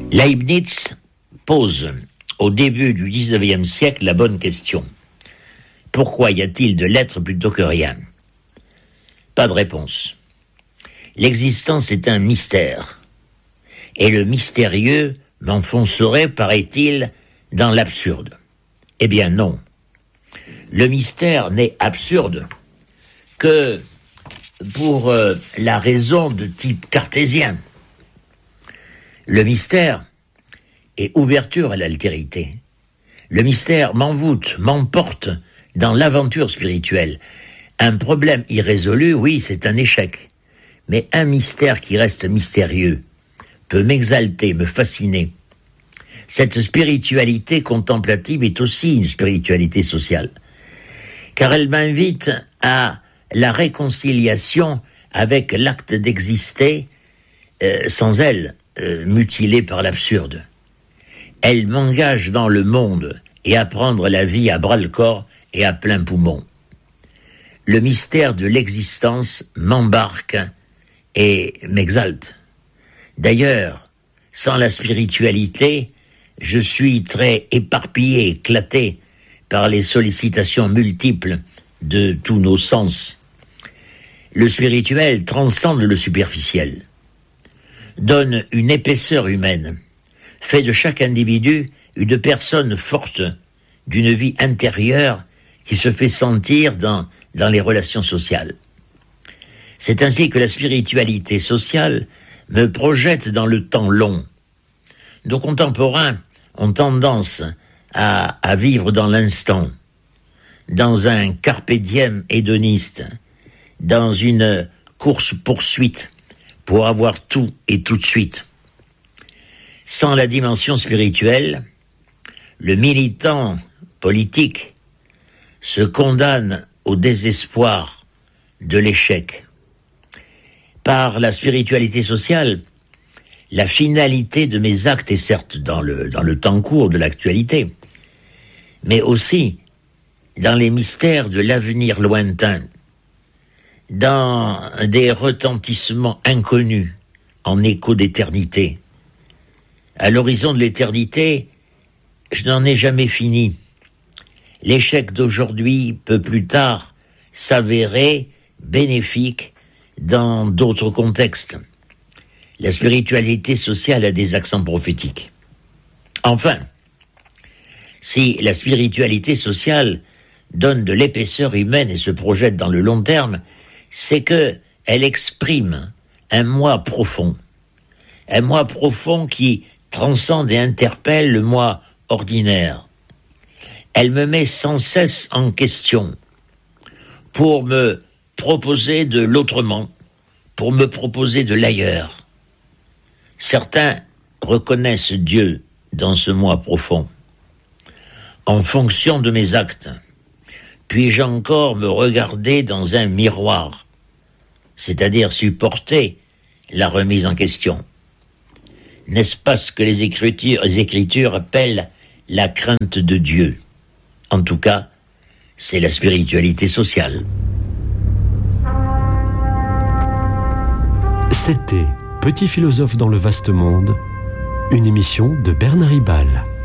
Leibniz pose au début du XIXe siècle la bonne question. Pourquoi y a-t-il de l'être plutôt que rien ? Pas de réponse. L'existence est un mystère. Et le mystérieux m'enfoncerait, paraît-il, dans l'absurde. Eh bien non. Le mystère n'est absurde que pour la raison de type cartésien. Le mystère est ouverture à l'altérité. Le mystère m'envoûte, m'emporte dans l'aventure spirituelle. Un problème irrésolu, oui, c'est un échec. Mais un mystère qui reste mystérieux peut m'exalter, me fasciner. Cette spiritualité contemplative est aussi une spiritualité sociale, car elle m'invite à la réconciliation avec l'acte d'exister sans elle, mutilé par l'absurde. Elle m'engage dans le monde et à prendre la vie à bras-le-corps et à plein poumon. Le mystère de l'existence m'embarque et m'exalte. D'ailleurs, sans la spiritualité, je suis très éparpillé, éclaté par les sollicitations multiples de tous nos sens. Le spirituel transcende le superficiel, donne une épaisseur humaine, fait de chaque individu une personne forte, d'une vie intérieure qui se fait sentir dans les relations sociales. C'est ainsi que la spiritualité sociale me projette dans le temps long. Nos contemporains ont tendance à vivre dans l'instant, dans un carpe diem hédoniste, dans une course-poursuite pour avoir tout et tout de suite. Sans la dimension spirituelle, le militant politique se condamne au désespoir de l'échec. Par la spiritualité sociale, la finalité de mes actes est certes dans le temps court de l'actualité, mais aussi dans les mystères de l'avenir lointain, dans des retentissements inconnus en écho d'éternité. À l'horizon de l'éternité, je n'en ai jamais fini. L'échec d'aujourd'hui peut plus tard s'avérer bénéfique dans d'autres contextes. La spiritualité sociale a des accents prophétiques. Enfin, si la spiritualité sociale donne de l'épaisseur humaine et se projette dans le long terme, c'est que elle exprime un moi profond qui transcende et interpelle le moi ordinaire. Elle me met sans cesse en question pour me proposer de l'autrement, pour me proposer de l'ailleurs. Certains reconnaissent Dieu dans ce moi profond. En fonction de mes actes, puis-je encore me regarder dans un miroir, c'est-à-dire supporter la remise en question? N'est-ce pas ce que les Écritures appellent la crainte de Dieu? En tout cas, c'est la spiritualité sociale. C'était Petit philosophe dans le vaste monde, une émission de Bernard Ribal.